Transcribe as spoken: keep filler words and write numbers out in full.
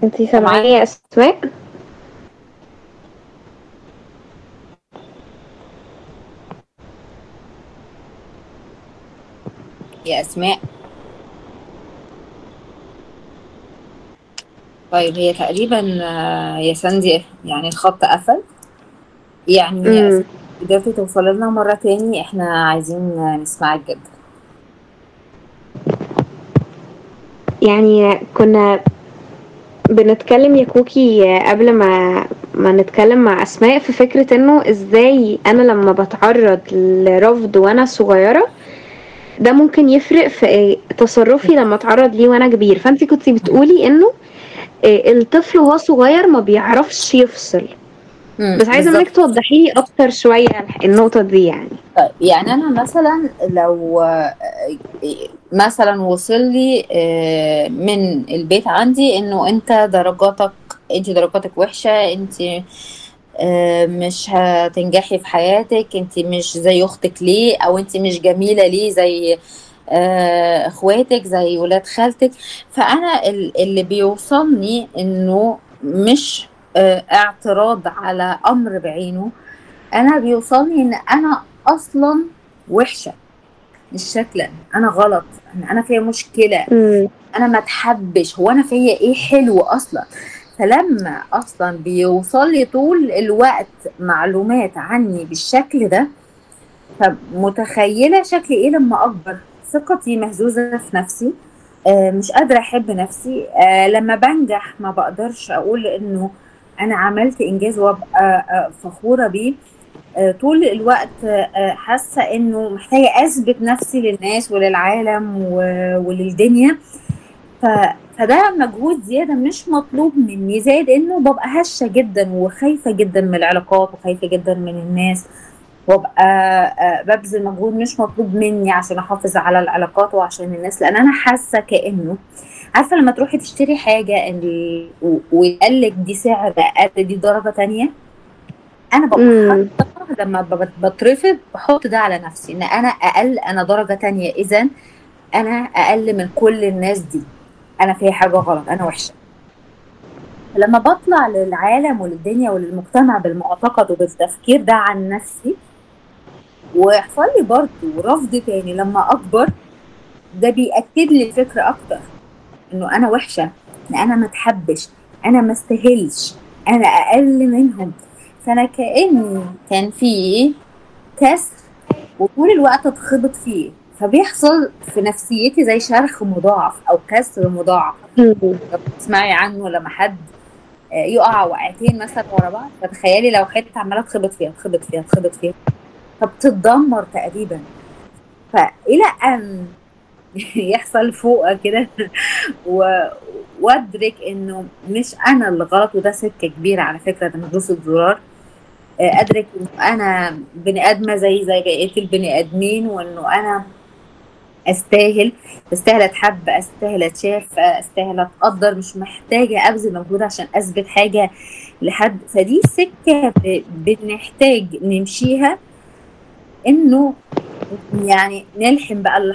انتي سامعاني يا اسماء؟ يا أسماء. طيب هي تقريبا آه، يا ساندي يعني الخط قفل. يعني يا امم أسماء، قدرتي توصل لنا مرة تاني، احنا عايزين آه، نسمعك جدا. يعني كنا بنتكلم يا كوكي قبل ما ما نتكلم مع اسماء في فكرة انه ازاي انا لما بتعرض لرفض وانا صغيرة ده ممكن يفرق في إيه؟ تصرفي لما اتعرض ليه وانا كبير. فانت كنتي بتقولي انه إيه، الطفل وهو صغير ما بيعرفش يفصل. امم بس عايزة منك بالظبط. توضحي لي اكتر شوية النقطة دي يعني. طيب يعني أنا مثلا لو آه، مثلا وصل لي آه، من البيت عندي إنه أنت درجاتك أنت درجاتك وحشة، أنت آه، مش هتنجحي في حياتك، انت مش زي اختك ليه، او انت مش جميلة ليه زي آه، اخواتك، زي ولاد خالتك. فانا ال- اللي بيوصلني انه مش آه، اعتراض على امر بعينه، انا بيوصلني ان انا اصلا وحشة، مش شكلا انا غلط، ان انا فيها مشكلة، امم انا ما اتحبش، هو انا فيا ايه حلو اصلا. فلما اصلا بيوصل لي طول الوقت معلومات عني بالشكل ده، فمتخيله شكلي ايه لما اكبر. ثقتي مهزوزه في نفسي، آه مش قادره احب نفسي، آه لما بنجح ما بقدرش اقول انه انا عملت انجاز وابقى آه فخوره بيه. آه طول الوقت آه حاسه انه محتاجه اثبت نفسي للناس وللعالم و- وللدنيا. ف... فده مجهود زيادة مش مطلوب مني، زائد انه ببقى هشة جدا وخايفة جدا من العلاقات وخايفة جدا من الناس، وابقى آه، ببذل مجهود مش مطلوب مني عشان احافظ على العلاقات وعشان الناس، لان انا حاسة كأنه، عارفة لما تروحي تشتري حاجة ال- و- ويقالك دي سعر اقل، دي درجة تانية. انا ببقى امم حاطة لما بت- بترفض بحط ده على نفسي ان انا اقل، انا درجة تانية، اذا انا اقل من كل الناس دي، انا فيها حاجه غلط، انا وحشه. فلما بطلع للعالم وللدنيا وللمجتمع بالمعتقد وبالتفكير ده عن نفسي، ويحصل لي برضه رفض تاني لما اكبر، ده بيأكد لي الفكره اكتر، انه انا وحشه، ان انا ما اتحبش، انا ما استاهلش، انا اقل منهم. فانا كأني كان في كسر وطول الوقت اتخبط فيه، فبيحصل في نفسيتي زي شرخ مضاعف او كسر مضاعف. امم لو تسمعي عنه لما حد آه، يقع وقعتين مثلا ورا بعض، فتخيلي لو حته عماله تخبط فيها تخبط فيها تخبط فيها، فبتتدمر تقريبا. فالى ان يحصل فوقه كده و- وادرك انه مش انا اللي غلط، وده سكه كبيره على فكره، ده مش دوسة زرار. آه، ادرك انه انا بني ادمه زي زي بقيه البني ادمين، وانه انا استاهل، استاهل اتحب، استاهل اتشاف، استاهل اتقدر، مش محتاجه ابذل مجهود عشان اثبت حاجه لحد. فدي سكه ب- بنحتاج نمشيها، انه يعني نلحم بقى